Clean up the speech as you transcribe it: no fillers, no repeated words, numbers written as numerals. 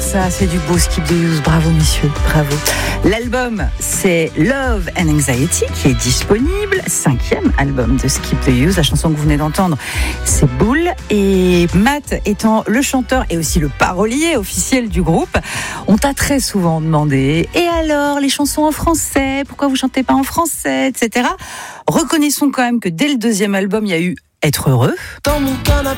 ça, c'est du beau Skip the Use. Bravo, messieurs, bravo. L'album, c'est Love and Anxiety, qui est disponible. 5e album de Skip the Use. La chanson que vous venez d'entendre, c'est Bull. Et Matt, étant le chanteur et aussi le parolier officiel du groupe, on t'a très souvent demandé « Et alors, les chansons en français, pourquoi vous chantez pas en français ?» etc. Reconnaissons quand même que dès le 2e album, il y a eu Être heureux. Dans mon canapé